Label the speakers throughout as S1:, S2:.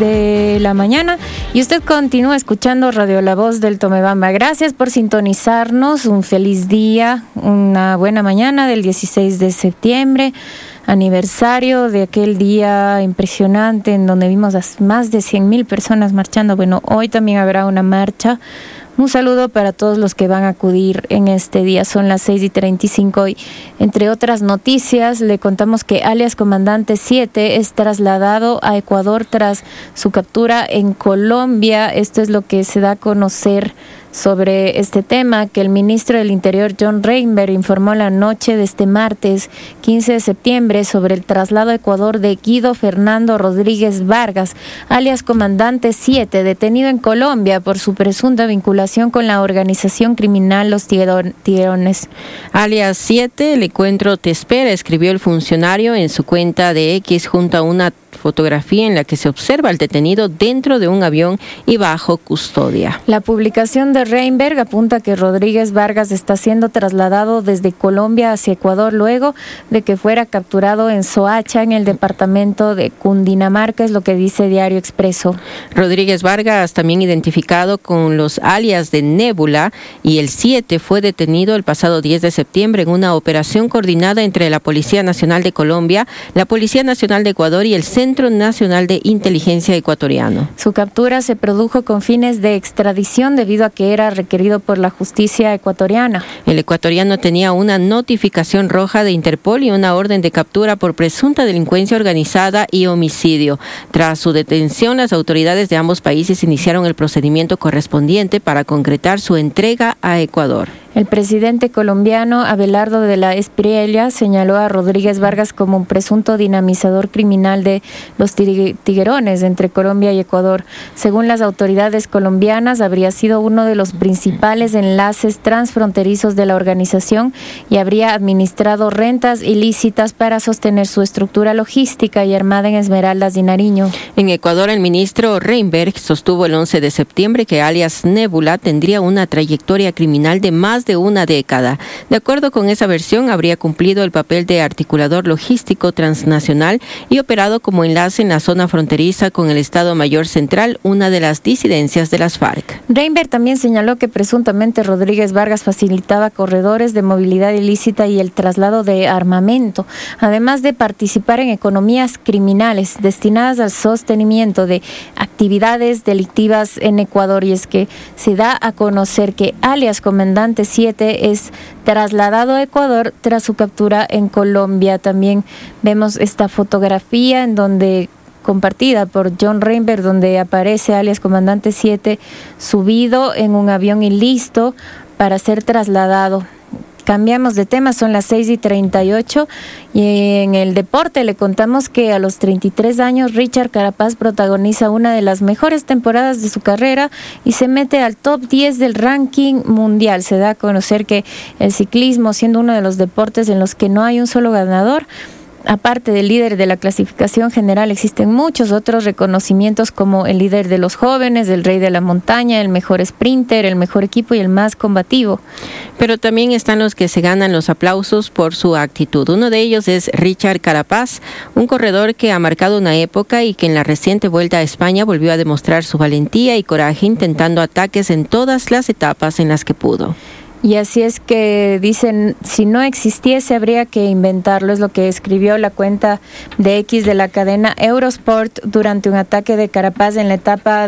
S1: de la mañana y usted continúa escuchando Radio La Voz del Tomebamba. Gracias por sintonizarnos, un feliz día, una buena mañana del 16 de septiembre, aniversario de aquel día impresionante en donde vimos a más de 100,000 personas marchando. Bueno, hoy también habrá una marcha. Un saludo para todos los que van a acudir en este día. Son las 6:35 y entre otras noticias le contamos que alias Comandante 7 es trasladado a Ecuador tras su captura en Colombia. Esto es lo que se da a conocer sobre este tema, que el ministro del Interior, John Reinberg, informó la noche de este martes 15 de septiembre sobre el traslado a Ecuador de Guido Fernando Rodríguez Vargas, alias Comandante 7, detenido en Colombia por su presunta vinculación con la organización criminal Los Tiguerones.
S2: Alias 7, el encuentro te espera, escribió el funcionario en su cuenta de X junto a una fotografía en la que se observa al detenido dentro de un avión y bajo custodia.
S1: La publicación de Reinberg apunta que Rodríguez Vargas está siendo trasladado desde Colombia hacia Ecuador luego de que fuera capturado en Soacha, en el departamento de Cundinamarca, es lo que dice Diario Expreso.
S2: Rodríguez Vargas, también identificado con los alias de Nébula y el 7, fue detenido el pasado 10 de septiembre en una operación coordinada entre la Policía Nacional de Colombia, la Policía Nacional de Ecuador y el Centro Nacional de Inteligencia ecuatoriano.
S1: Su captura se produjo con fines de extradición debido a que era requerido por la justicia ecuatoriana.
S2: El ecuatoriano tenía una notificación roja de Interpol y una orden de captura por presunta delincuencia organizada y homicidio. Tras su detención, las autoridades de ambos países iniciaron el procedimiento correspondiente para concretar su entrega a Ecuador.
S1: El presidente colombiano Abelardo de la Espriella señaló a Rodríguez Vargas como un presunto dinamizador criminal de los tiguerones entre Colombia y Ecuador. Según las autoridades colombianas, habría sido uno de los principales enlaces transfronterizos de la organización y habría administrado rentas ilícitas para sostener su estructura logística y armada en Esmeraldas y Nariño.
S2: En Ecuador, el ministro Reinberg sostuvo el 11 de septiembre que alias Nébula tendría una trayectoria criminal de más de una década. De acuerdo con esa versión, habría cumplido el papel de articulador logístico transnacional y operado como enlace en la zona fronteriza con el Estado Mayor Central, una de las disidencias de las FARC.
S1: Reinberg también señaló que presuntamente Rodríguez Vargas facilitaba corredores de movilidad ilícita y el traslado de armamento, además de participar en economías criminales destinadas al sostenimiento de actividades delictivas en Ecuador. Y es que se da a conocer que alias Comandante 7 es trasladado a Ecuador tras su captura en Colombia. También vemos esta fotografía en donde compartida por John Reinberg, donde aparece alias Comandante 7 subido en un avión y listo para ser trasladado. Cambiamos de tema, son las 6:38 y en el deporte le contamos que a los 33 años Richard Carapaz protagoniza una de las mejores temporadas de su carrera y se mete al top 10 del ranking mundial. Se da a conocer que el ciclismo, siendo uno de los deportes en los que no hay un solo ganador, aparte del líder de la clasificación general, existen muchos otros reconocimientos como el líder de los jóvenes, el rey de la montaña, el mejor sprinter, el mejor equipo y el más combativo.
S2: Pero también están los que se ganan los aplausos por su actitud. Uno de ellos es Richard Carapaz, un corredor que ha marcado una época y que en la reciente Vuelta a España volvió a demostrar su valentía y coraje intentando ataques en todas las etapas en las que pudo.
S1: Y así es que dicen, si no existiese habría que inventarlo, es lo que escribió la cuenta de X de la cadena Eurosport durante un ataque de Carapaz en la etapa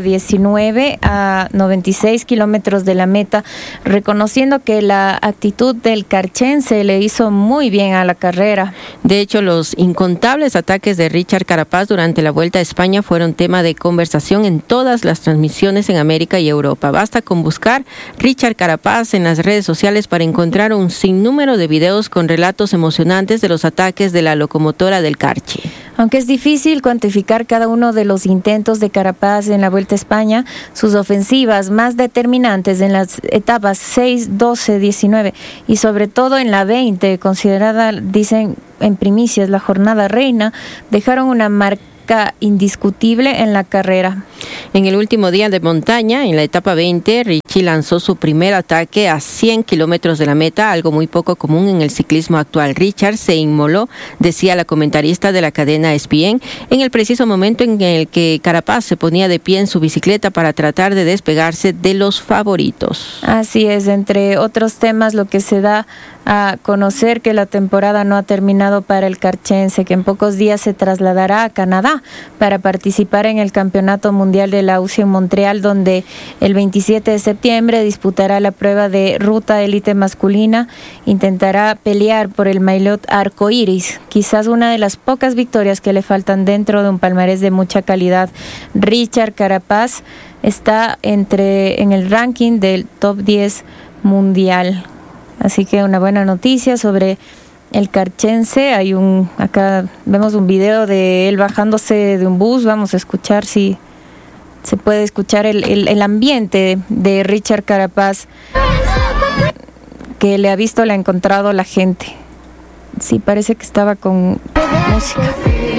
S1: 19 a 96 kilómetros de la meta, reconociendo que la actitud del carchense le hizo muy bien a la carrera.
S2: De hecho, los incontables ataques de Richard Carapaz durante la Vuelta a España fueron tema de conversación en todas las transmisiones en América y Europa. Basta con buscar Richard Carapaz en las redes sociales para encontrar un sinnúmero de videos con relatos emocionantes de los ataques de la locomotora del Carchi.
S1: Aunque es difícil cuantificar cada uno de los intentos de Carapaz en la Vuelta a España, sus ofensivas más determinantes en las etapas 6, 12, 19 y sobre todo en la 20, considerada, dicen en primicias, la jornada reina, dejaron una marca indiscutible en la carrera.
S2: En el último día de montaña, en la etapa 20, Richard Higachi lanzó su primer ataque a 100 kilómetros de la meta, algo muy poco común en el ciclismo actual. Richard se inmoló, decía la comentarista de la cadena ESPN, en el preciso momento en el que Carapaz se ponía de pie en su bicicleta para tratar de despegarse de los favoritos.
S1: Así es, entre otros temas, lo que se da a conocer que la temporada no ha terminado para el carchense, que en pocos días se trasladará a Canadá para participar en el Campeonato Mundial de la UCI en Montreal, donde el 27 de septiembre disputará la prueba de ruta élite masculina. Intentará pelear por el maillot arcoíris, quizás una de las pocas victorias que le faltan dentro de un palmarés de mucha calidad. Richard Carapaz está en el ranking del top 10 mundial. Así que una buena noticia sobre el carchense. Acá vemos un video de él bajándose de un bus. Vamos a escuchar si se puede escuchar el ambiente de Richard Carapaz, que le ha encontrado la gente. Sí, parece que estaba con música.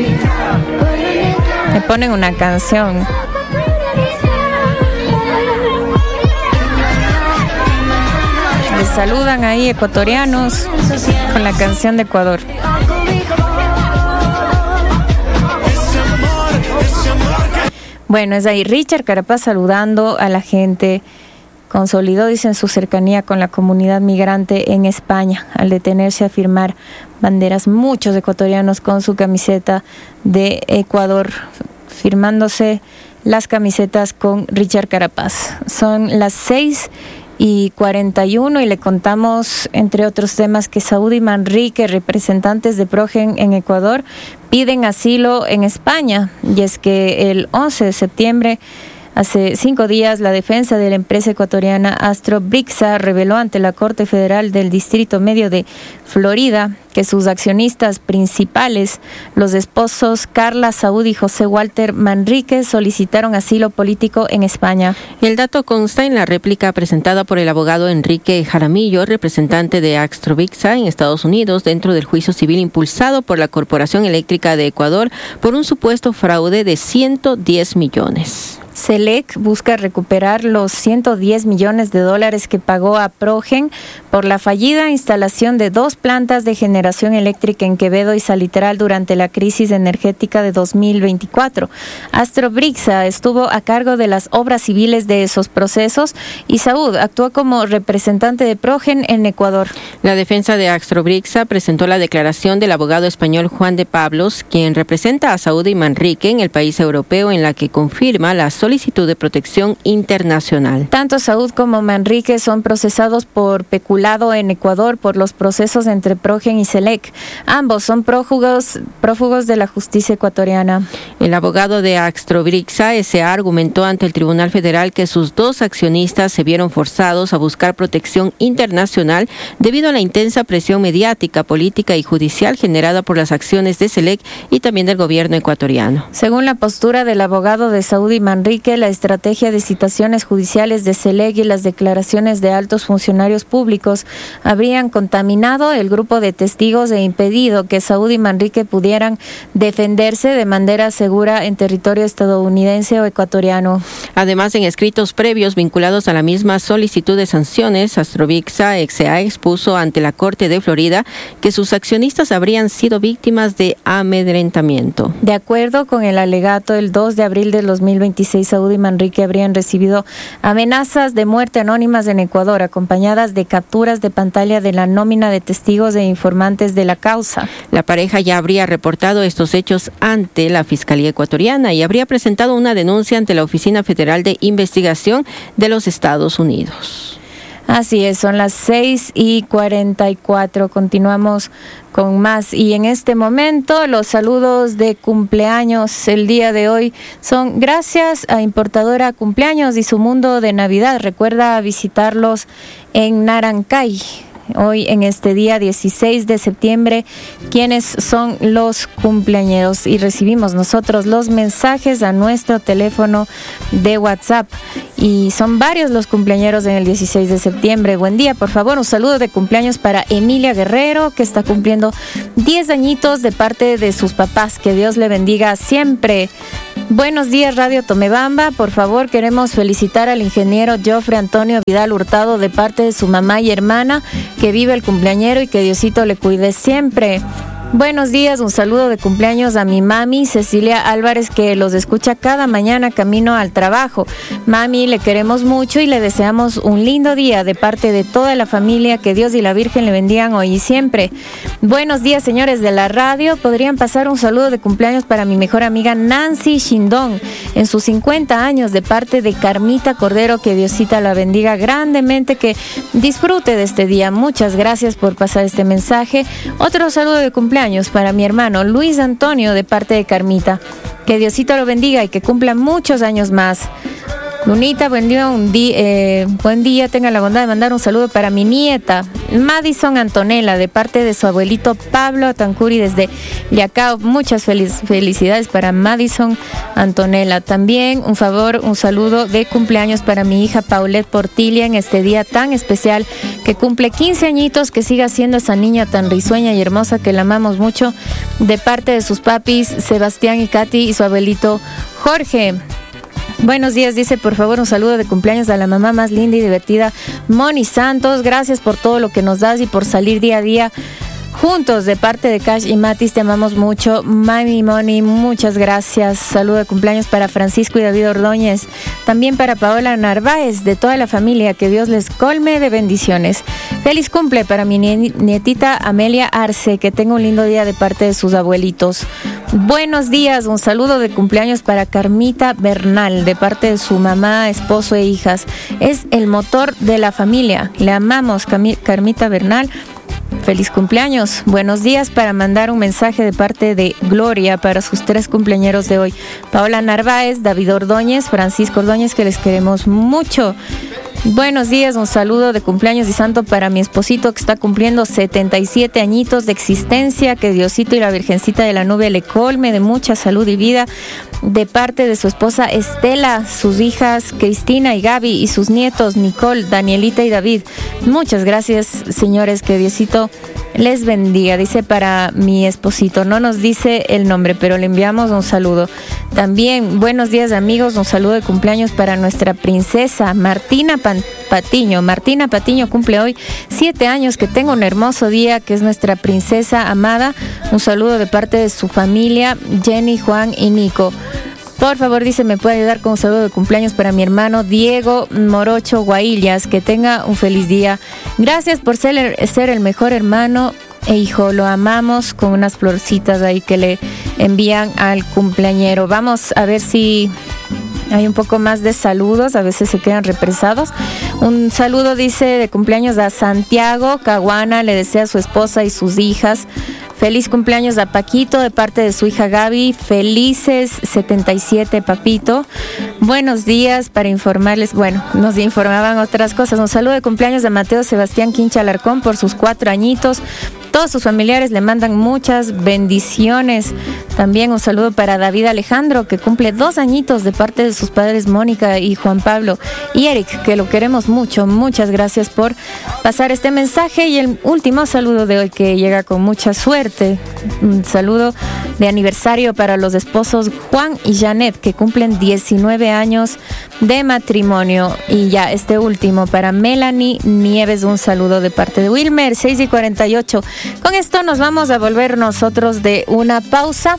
S1: Le ponen una canción. Les saludan ahí ecuatorianos con la canción de Ecuador. Bueno, es ahí Richard Carapaz saludando a la gente. Consolidó, dicen, su cercanía con la comunidad migrante en España al detenerse a firmar banderas. Muchos ecuatorianos con su camiseta de Ecuador, firmándose las camisetas con Richard Carapaz. Son las 6:41 y le contamos, entre otros temas, que Saúd y Manrique, representantes de Progen en Ecuador, piden asilo en España. Y es que el 11 de septiembre, hace 5 días, la defensa de la empresa ecuatoriana Astrobrixa reveló ante la Corte Federal del Distrito Medio de Florida que sus accionistas principales, los esposos Carla Saúd y José Walter Manrique, solicitaron asilo político en España.
S2: El dato consta en la réplica presentada por el abogado Enrique Jaramillo, representante de Astrobrixa en Estados Unidos, dentro del juicio civil impulsado por la Corporación Eléctrica de Ecuador por un supuesto fraude de 110 millones.
S1: SELEC busca recuperar los $110 millones que pagó a Progen por la fallida instalación de 2 plantas de generación eléctrica en Quevedo y Salitral durante la crisis energética de 2024. Astrobrixa estuvo a cargo de las obras civiles de esos procesos y Saúd actuó como representante de Progen en Ecuador.
S2: La defensa de Astrobrixa presentó la declaración del abogado español Juan de Pablos, quien representa a Saúd y Manrique en el país europeo, en la que confirma la solicitud de protección internacional.
S1: Tanto Saúd como Manrique son procesados por peculado en Ecuador por los procesos entre Progen y SELEC. Ambos son prófugos de la justicia ecuatoriana.
S2: El abogado de Astrobrixa S.A. argumentó ante el Tribunal Federal que sus 2 accionistas se vieron forzados a buscar protección internacional debido a la intensa presión mediática, política y judicial generada por las acciones de SELEC y también del gobierno ecuatoriano.
S1: Según la postura del abogado de Saúd y Manrique, la estrategia de citaciones judiciales de SELEC y las declaraciones de altos funcionarios públicos habrían contaminado el grupo de testigos e impedido que Saúd y Manrique pudieran defenderse de manera segura en territorio estadounidense o ecuatoriano.
S2: Además, en escritos previos vinculados a la misma solicitud de sanciones, Astrobrixa S.A. expuso ante la Corte de Florida que sus accionistas habrían sido víctimas de amedrentamiento.
S1: De acuerdo con el alegato, el 2 de abril de 2026, Saúd y Manrique habrían recibido amenazas de muerte anónimas en Ecuador, acompañadas de capturas de pantalla de la nómina de testigos e informantes de la causa.
S2: La pareja ya habría reportado estos hechos ante la Fiscalía ecuatoriana y habría presentado una denuncia ante la Oficina Federal de Investigación de los Estados Unidos.
S1: Así es, son las 6:44. Continuamos con más. Y en este momento, los saludos de cumpleaños el día de hoy son gracias a Importadora Cumpleaños y su mundo de Navidad. Recuerda visitarlos en Narancay. Hoy, en este día 16 de septiembre, ¿quiénes son los cumpleañeros? Y recibimos nosotros los mensajes a nuestro teléfono de WhatsApp. Y son varios los cumpleañeros en el 16 de septiembre. Buen día, por favor, un saludo de cumpleaños para Emilia Guerrero, que está cumpliendo 10 añitos de parte de sus papás. Que Dios le bendiga siempre. Buenos días, Radio Tomebamba. Por favor, queremos felicitar al ingeniero Jofre Antonio Vidal Hurtado de parte de su mamá y hermana, que vive el cumpleañero y que Diosito le cuide siempre. Buenos días, un saludo de cumpleaños a mi mami Cecilia Álvarez, que los escucha cada mañana camino al trabajo. Mami, le queremos mucho y le deseamos un lindo día de parte de toda la familia. Que Dios y la Virgen le bendigan hoy y siempre. Buenos días, señores de la radio. ¿Podrían pasar un saludo de cumpleaños para mi mejor amiga Nancy Shindón en sus 50 años de parte de Carmita Cordero? Que Diosita la bendiga grandemente, que disfrute de este día. Muchas gracias por pasar este mensaje. Otro saludo de cumpleaños para mi hermano Luis Antonio de parte de Carmita. Que Diosito lo bendiga y que cumpla muchos años más. Lunita, buen día, tenga la bondad de mandar un saludo para mi nieta Madison Antonella de parte de su abuelito Pablo Atancuri desde Yacao. Muchas felicidades para Madison Antonella. También un saludo de cumpleaños para mi hija Paulette Portilla en este día tan especial, que cumple 15 añitos, que siga siendo esa niña tan risueña y hermosa, que la amamos mucho, de parte de sus papis Sebastián y Katy y su abuelito Jorge. Buenos días, dice, por favor, un saludo de cumpleaños a la mamá más linda y divertida, Moni Santos. Gracias por todo lo que nos das y por salir día a día juntos. De parte de Cash y Matis, te amamos mucho. Mami Moni, muchas gracias. Saludo de cumpleaños para Francisco y David Ordóñez. También para Paola Narváez, de toda la familia. Que Dios les colme de bendiciones. Feliz cumple para mi nietita Amelia Arce. Que tenga un lindo día de parte de sus abuelitos. Buenos días, un saludo de cumpleaños para Carmita Bernal, de parte de su mamá, esposo e hijas. Es el motor de la familia. Le amamos, Carmita Bernal. Feliz cumpleaños. Buenos días, para mandar un mensaje de parte de Gloria para sus 3 cumpleañeros de hoy. Paola Narváez, David Ordóñez, Francisco Ordóñez, que les queremos mucho. Buenos días, un saludo de cumpleaños y santo para mi esposito, que está cumpliendo 77 añitos de existencia. Que Diosito y la Virgencita de la Nube le colme de mucha salud y vida, de parte de su esposa Estela, sus hijas Cristina y Gaby y sus nietos Nicole, Danielita y David. Muchas gracias, señores, que Diosito les bendiga. Dice para mi esposito, no nos dice el nombre, pero le enviamos un saludo. También, buenos días, amigos, un saludo de cumpleaños para nuestra princesa Martina Patiño. Martina Patiño cumple hoy 7 años. Que tenga un hermoso día, que es nuestra princesa amada. Un saludo de parte de su familia, Jenny, Juan y Nico. Por favor, dice, me puede ayudar con un saludo de cumpleaños para mi hermano Diego Morocho Guaillas. Que tenga un feliz día. Gracias por ser el mejor hermano e hijo, lo amamos, con unas florcitas ahí que le envían al cumpleañero. Vamos a ver si hay un poco más de saludos, a veces se quedan represados. Un saludo, dice, de cumpleaños a Santiago Caguana, le desea a su esposa y sus hijas. Feliz cumpleaños a Paquito de parte de su hija Gaby. Felices 77, papito. Buenos días, para informarles, nos informaban otras cosas. Un saludo de cumpleaños a Mateo Sebastián Quincha Alarcón por sus 4 añitos. Todos sus familiares le mandan muchas bendiciones. También un saludo para David Alejandro, que cumple 2 añitos, de parte de sus padres Mónica y Juan Pablo. Y Eric, que lo queremos mucho. Muchas gracias por pasar este mensaje. Y el último saludo de hoy, que llega con mucha suerte. Un saludo de aniversario para los esposos Juan y Janet, que cumplen 19 años de matrimonio. Y ya este último para Melanie Nieves, un saludo de parte de Wilmer. 6:48. Con esto nos vamos a volver nosotros de una pausa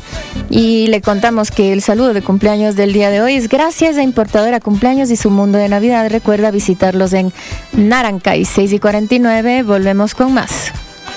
S1: y le contamos que el saludo de cumpleaños del día de hoy es gracias a Importadora Cumpleaños y su mundo de Navidad. Recuerda visitarlos en Narancay. 6:49, volvemos con más.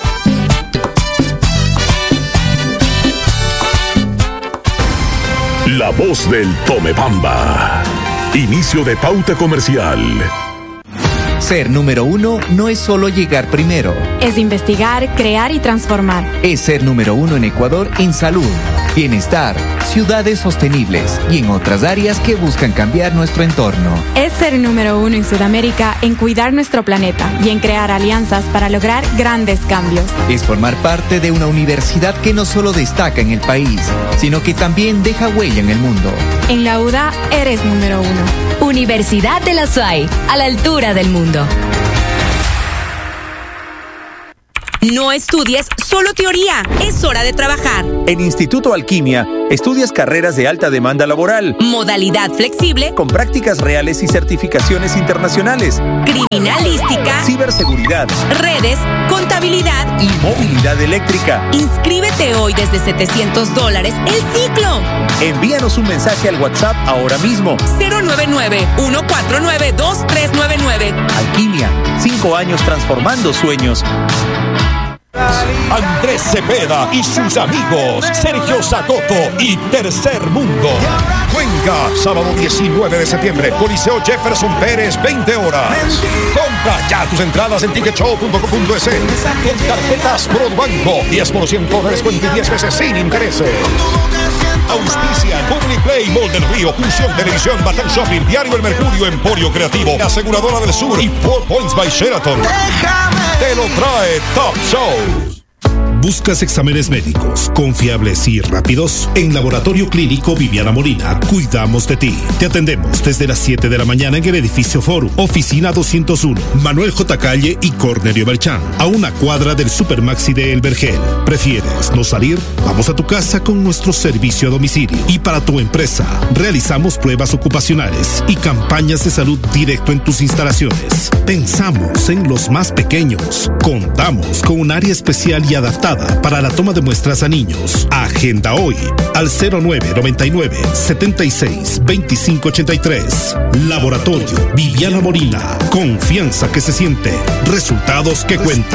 S3: La voz del Tomebamba. Inicio de pauta comercial.
S4: Ser número 1 no es solo llegar primero.
S5: Es investigar, crear y transformar.
S4: Es ser número 1 en Ecuador en salud, bienestar, ciudades sostenibles y en otras áreas que buscan cambiar nuestro entorno.
S5: Es ser número 1 en Sudamérica en cuidar nuestro planeta y en crear alianzas para lograr grandes cambios.
S4: Es formar parte de una universidad que no solo destaca en el país, sino que también deja huella en el mundo.
S5: En la UDA eres número 1.
S6: Universidad de la SUAY, a la altura del mundo. No estudies solo teoría, es hora de trabajar.
S7: En Instituto Alquimia, estudias carreras de alta demanda laboral.
S6: Modalidad flexible.
S7: Con prácticas reales y certificaciones internacionales.
S6: Criminalística.
S7: Ciberseguridad.
S6: Redes, contabilidad.
S7: Y movilidad eléctrica.
S6: Inscríbete hoy desde $700 el ciclo.
S7: Envíanos un mensaje al WhatsApp ahora mismo.
S6: 099-149-2399.
S7: Alquimia, 5 años transformando sueños.
S8: Andrés Cepeda y sus amigos Sergio Zacoto y Tercer Mundo. Cuenca, sábado 19 de septiembre, Coliseo Jefferson Pérez, 20 horas. Compra ya tus entradas en ticketshow.com.es. Con tarjetas Prodbanco, 10% de descuento y 10 veces sin intereses. Auspician Public Play, Mall del Río, Función Televisión, Batán Shopping, Diario El Mercurio, Emporio Creativo, Aseguradora del Sur y 4 Points by Sheraton. Te lo trae Top Show.
S9: ¿Buscas exámenes médicos confiables y rápidos? En Laboratorio Clínico Viviana Molina, cuidamos de ti. Te atendemos desde las 7 de la mañana en el edificio Forum, oficina 201, Manuel J. Calle y Cornelio Berchán, a una cuadra del Supermaxi de El Vergel. ¿Prefieres no salir? Vamos a tu casa con nuestro servicio a domicilio. Y para tu empresa, realizamos pruebas ocupacionales y campañas de salud directo en tus instalaciones. Pensamos en los más pequeños. Contamos con un área especial y adaptada para la toma de muestras a niños. Agenda hoy al 0999-762583. Laboratorio Viviana Molina. Confianza que se siente. Resultados que cuentan.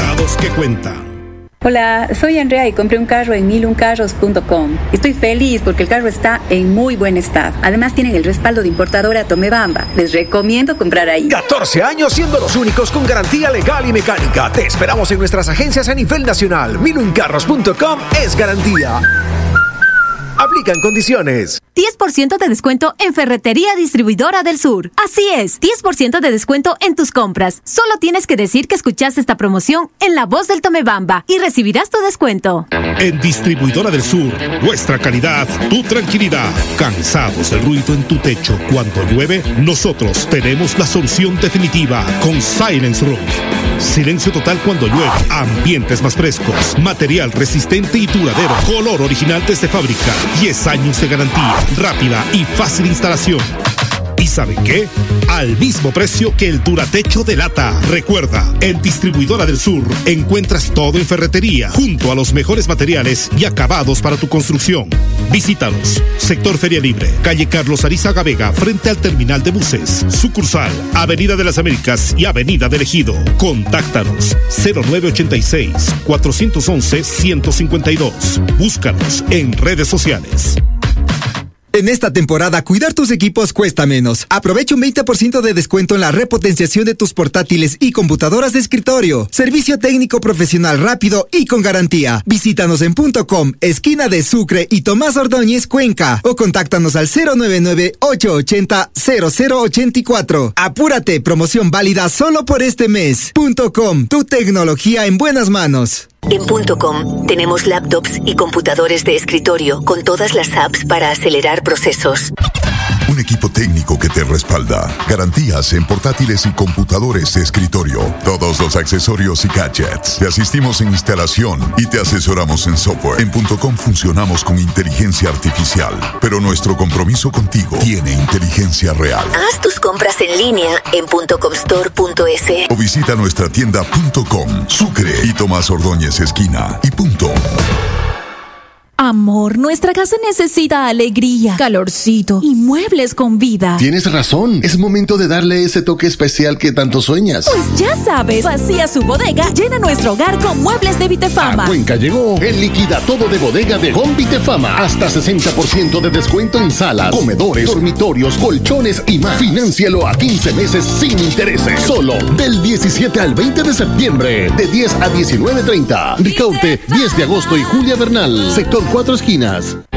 S10: Hola, soy Andrea y compré un carro en miluncarros.com. Estoy feliz porque el carro está en muy buen estado. Además tienen el respaldo de importadora Tomebamba. Les recomiendo comprar ahí.
S11: 14 años siendo los únicos con garantía legal y mecánica. Te esperamos en nuestras agencias a nivel nacional. miluncarros.com es garantía. Aplican condiciones.
S12: 10% de descuento en Ferretería Distribuidora del Sur. Así es, 10% de descuento en tus compras. Solo tienes que decir que escuchaste esta promoción en La Voz del Tomebamba y recibirás tu descuento.
S9: En Distribuidora del Sur, nuestra calidad, tu tranquilidad. ¿Cansados del ruido en tu techo cuando llueve? Nosotros tenemos la solución definitiva con Silence Roof. Silencio total cuando llueve, ambientes más frescos, material resistente y duradero, color original desde fábrica, 10 años de garantía, rápida y fácil instalación. ¿Y saben qué? Al mismo precio que el Duratecho de lata. Recuerda, en Distribuidora del Sur encuentras todo en ferretería, junto a los mejores materiales y acabados para tu construcción. Visítanos. Sector Feria Libre, calle Carlos Arizaga Vega, frente al terminal de buses. Sucursal, Avenida de las Américas y Avenida del Ejido. Contáctanos 0986-411-152. Búscanos en redes sociales.
S13: En esta temporada, cuidar tus equipos cuesta menos. Aprovecha un 20% de descuento en la repotenciación de tus portátiles y computadoras de escritorio. Servicio técnico profesional rápido y con garantía. Visítanos en .com, esquina de Sucre y Tomás Ordóñez, Cuenca. O contáctanos al 099-880-0084. Apúrate, promoción válida solo por este mes. .com, tu tecnología en buenas manos.
S14: En .com tenemos laptops y computadores de escritorio con todas las apps para acelerar procesos.
S15: Un equipo técnico que te respalda. Garantías en portátiles y computadores de escritorio. Todos los accesorios y gadgets. Te asistimos en instalación y te asesoramos en software. En .com funcionamos con inteligencia artificial, pero nuestro compromiso contigo tiene inteligencia real.
S14: Haz tus compras en línea en .comstore.es
S15: o visita nuestra tienda .com, Sucre y Tomás Ordóñez esquina y punto.
S16: Amor, nuestra casa necesita alegría, calorcito y muebles con vida.
S17: Tienes razón, es momento de darle ese toque especial que tanto sueñas.
S16: Pues ya sabes, vacía su bodega, llena nuestro hogar con muebles de Vitefama.
S17: A Cuenca llegó el liquida todo de bodega de Home Vitefama. Hasta 60% de descuento en salas, comedores, dormitorios, colchones y más. Financialo a 15 meses sin intereses. Solo del 17 al 20 de septiembre, de 10 a 19:30. Ricaurte, 10 de agosto y Julia Bernal. Sector 4 esquinas.